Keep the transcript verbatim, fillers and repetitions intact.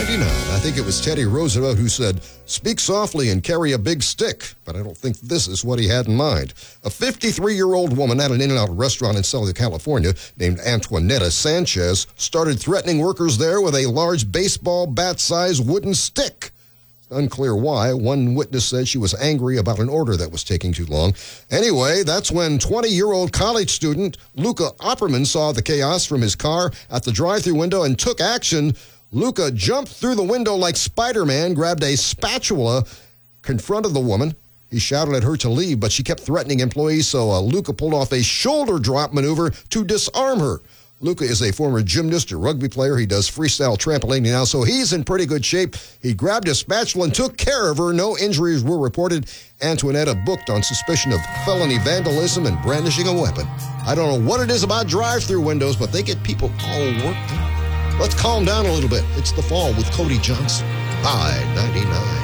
eighty-nine. I think it was Teddy Roosevelt who said, "Speak softly and carry a big stick." But I don't think this is what he had in mind. A fifty-three-year-old woman at an In-N-Out restaurant in Southern California named Antoinetta Sanchez started threatening workers there with a large baseball bat-sized wooden stick. Unclear why. One witness said she was angry about an order that was taking too long. Anyway, that's when twenty-year-old college student Luca Opperman saw the chaos from his car at the drive-thru window and took action. Luca jumped through the window like Spider-Man, grabbed a spatula, confronted the woman. He shouted at her to leave, but she kept threatening employees, so uh, Luca pulled off a shoulder drop maneuver to disarm her. Luca is a former gymnast, a rugby player. He does freestyle trampolining now, so he's in pretty good shape. He grabbed a spatula and took care of her. No injuries were reported. Antoinetta booked on suspicion of felony vandalism and brandishing a weapon. I don't know what it is about drive-thru windows, but they get people all worked up. Let's calm down a little bit. It's the fall with Cody Johnson. High ninety-nine.